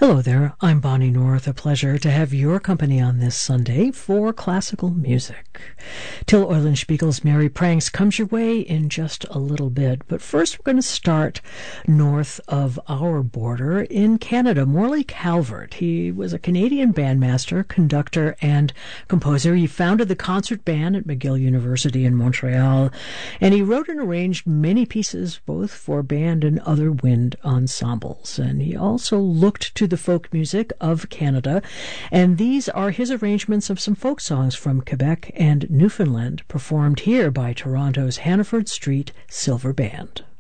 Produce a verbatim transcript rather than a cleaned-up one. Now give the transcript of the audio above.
Hello there, I'm Bonnie North. A pleasure to have your company on this Sunday for classical music. Till Eulenspiegel's Merry Pranks comes your way in just a little bit, but first we're going to start north of our border in Canada. Morley Calvert, he was a Canadian bandmaster, conductor, and composer. He founded the concert band at McGill University in Montreal, and he wrote and arranged many pieces both for band and other wind ensembles. And he also looked to the folk music of Canada, and these are his arrangements of some folk songs from Quebec and Newfoundland, performed here by Toronto's Hannaford Street Silver Band.